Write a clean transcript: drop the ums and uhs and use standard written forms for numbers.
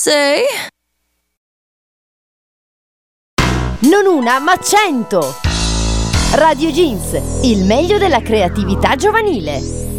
Say? Non una, ma 100! Radio Jeans, il meglio della creatività giovanile.